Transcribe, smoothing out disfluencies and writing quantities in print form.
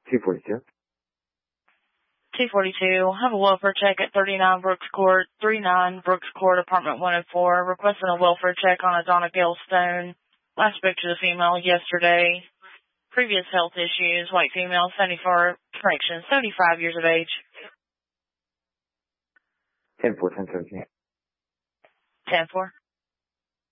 242. 242. Have a welfare check at 39 Brooks Court, apartment 104. Requesting a welfare check on a Donna Gail Stone. Last spoke to the female yesterday. Previous health issues. White female, 75 years of age. 10-4, 10-17. 10-4.